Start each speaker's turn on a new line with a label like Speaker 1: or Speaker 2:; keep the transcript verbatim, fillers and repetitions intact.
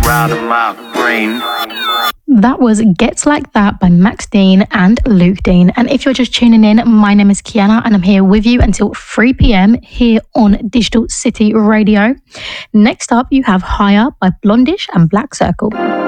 Speaker 1: out of my brain.
Speaker 2: That was Gets Like That by Max Dean and Luke Dean. And if you're just tuning in, my name is Kiana and I'm here with you until three p.m. here on Digital City Radio. Next up, you have Higher by Blondish and Black Circle.